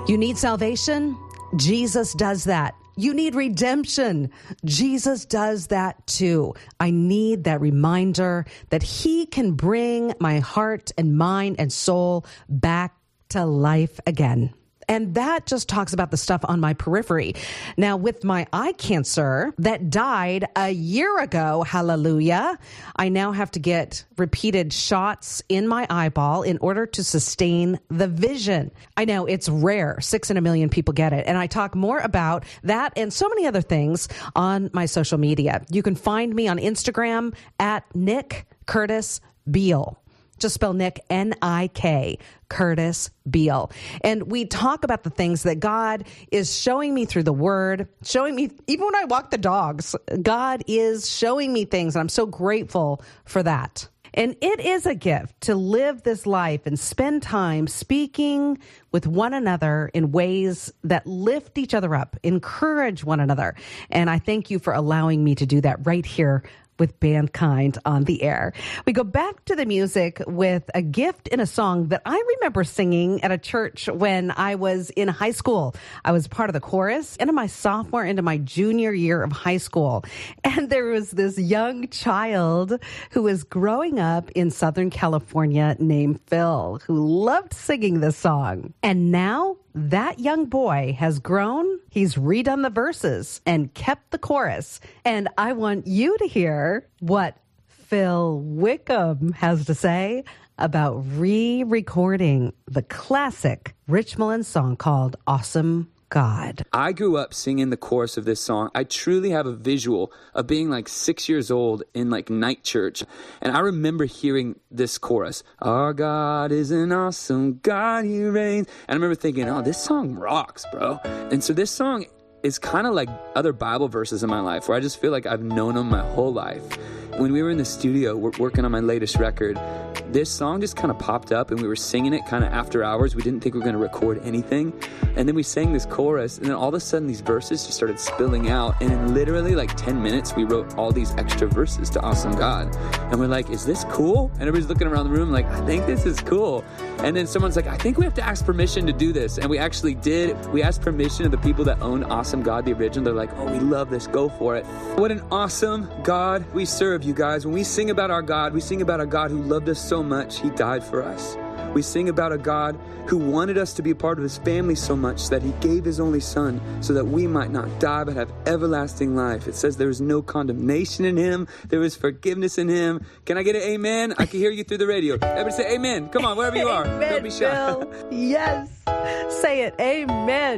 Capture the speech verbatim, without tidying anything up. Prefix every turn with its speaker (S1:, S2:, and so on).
S1: You need salvation? Jesus does that. You need redemption. Jesus does that too. I need that reminder that he can bring my heart and mind and soul back to life again. And that just talks about the stuff on my periphery. Now, with my eye cancer that died a year ago, hallelujah, I now have to get repeated shots in my eyeball in order to sustain the vision. I know it's rare. Six in a million people get it. And I talk more about that and so many other things on my social media. You can find me on Instagram at Nick Curtis Beal. Just spell Nick, N I K, Curtis Beal. And we talk about the things that God is showing me through the word, showing me, even when I walk the dogs, God is showing me things. And I'm so grateful for that. And it is a gift to live this life and spend time speaking with one another in ways that lift each other up, encourage one another. And I thank you for allowing me to do that right here with Bandkind on the air. We go back to the music with a gift in a song that I remember singing at a church when I was in high school. I was part of the chorus into my sophomore, into my junior year of high school. And there was this young child who was growing up in Southern California named Phil, who loved singing this song. And now that young boy has grown, he's redone the verses and kept the chorus. And I want you to hear what Phil Wickham has to say about re-recording the classic Rich Mullins song called Awesome God.
S2: I grew up singing the chorus of this song. I truly have a visual of being like six years old in like night church. And I remember hearing this chorus. Our God is an awesome God, he reigns. And I remember thinking, oh, this song rocks, bro. And so this song is kind of like other Bible verses in my life where I just feel like I've known them my whole life. When we were in the studio we're working on my latest record, this song just kind of popped up and we were singing it kind of after hours. We didn't think we were going to record anything. And then we sang this chorus and then all of a sudden these verses just started spilling out. And in literally like ten minutes, we wrote all these extra verses to Awesome God. And we're like, is this cool? And everybody's looking around the room like, I think this is cool. And then someone's like, I think we have to ask permission to do this. And we actually did. We asked permission of the people that own Awesome God, the original. They're like, oh, we love this. Go for it. What an awesome God we serve, you guys. When we sing about our God, we sing about a God who loved us so much, he died for us. We sing about a God who wanted us to be a part of his family so much that he gave his only son so that we might not die but have everlasting life. It says there is no condemnation in him. There is forgiveness in him. Can I get an amen? I can hear you through the radio. Everybody say amen. Come on, wherever you are.
S1: Amen,
S2: Don't be shy.
S1: Bill. Yes. Say it. Amen.